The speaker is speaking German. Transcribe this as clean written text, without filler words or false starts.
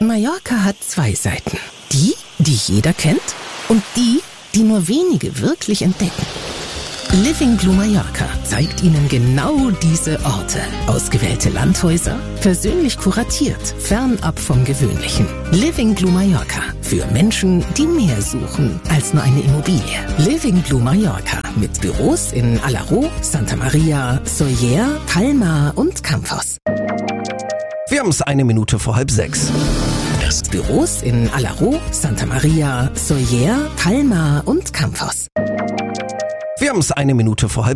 Mallorca hat zwei Seiten. Die jeder kennt und die nur wenige wirklich entdecken. Living Blue Mallorca zeigt Ihnen genau diese Orte. Ausgewählte Landhäuser, persönlich kuratiert, fernab vom Gewöhnlichen. Living Blue Mallorca. Für Menschen, die mehr suchen als nur eine Immobilie. Living Blue Mallorca. Mit Büros in Alaró, Santa Maria, Sóller, Palma und Campos. Wir haben es 1 Minute vor 5:30. Büros in Alaró, Santa Maria, Sóller, Palma und Campos. Wir haben es 1 Minute vor 5:30.